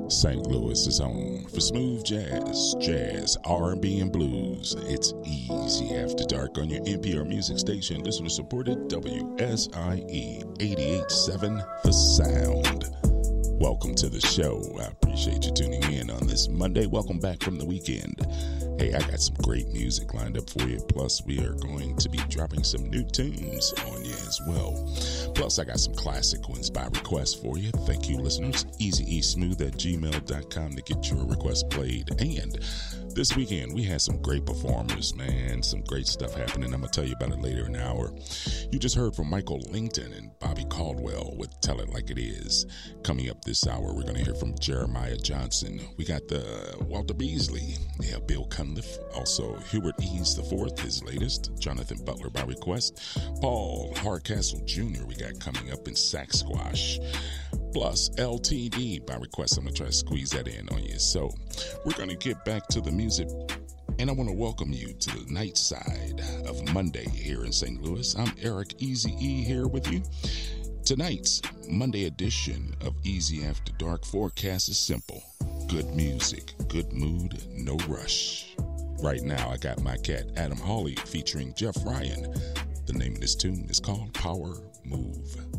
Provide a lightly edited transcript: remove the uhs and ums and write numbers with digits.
St. Louis's own. For smooth jazz, R&B, and blues, it's Easy After Dark on your NPR music station, listener-supported WSIE 88.7 The Sound. Welcome to the show. I appreciate you tuning in on this Monday. Welcome back from the weekend. Hey, I got some great music lined up for you. Plus, we are going to be dropping some new tunes on you as well. Plus, I got some classic ones by request for you. Thank you, listeners. easyeastsmooth@gmail.com to get your request played. And this weekend, we had some great performers, man. Some great stuff happening. I'm going to tell you about it later in the hour. You just heard from Michael Langton and Bobby Caldwell with Tell It Like It Is. Coming up this hour, we're going to hear from Jeremiah Johnson. We got the Walter Beasley, Bill Cunliffe, also Hubert Eames IV, his latest, Jonathan Butler by request, Paul Hardcastle Jr. we got coming up in Sack Squash, plus LTD by request. I'm going to try to squeeze that in on you. So we're going to get back to the music, and I want to welcome you to the night side of Monday here in St. Louis. I'm Eric Easy E here with you. Tonight's Monday edition of Easy After Dark forecast is simple. Good music, good mood, no rush. Right now, I got my cat Adam Hawley featuring Jeff Ryan. The name of this tune is called Power Move.